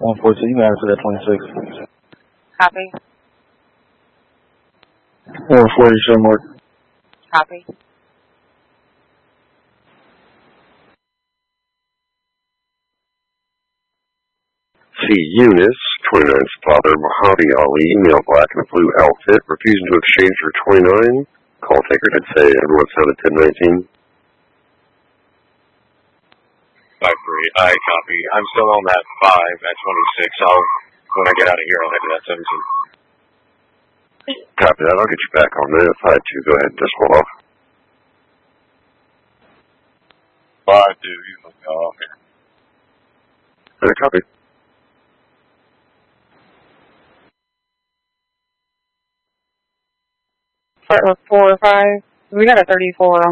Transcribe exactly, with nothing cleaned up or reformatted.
one fourteen, you can add to that twenty-six. Copy. one forty, show mark. Copy. C. Eunice, twenty-nine's father, Mojave Ali, male black in a blue outfit, refusing to exchange for twenty-nine. Call taker did say everyone sounded ten nineteen. five three, I copy. I'm still on that five at twenty-six. I'll, when I get out of here, I'll head to that seventeen. Copy that. I'll get you back on that. five two, go ahead and just hold off. five two, you can go off here. Okay, copy. Start with four or five. We got a thirty-four